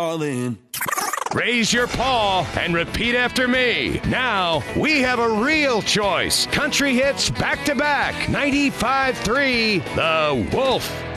All in. Raise your paw and repeat after me. Now we have a real choice. Country hits back to back. 95.3 The Wolf.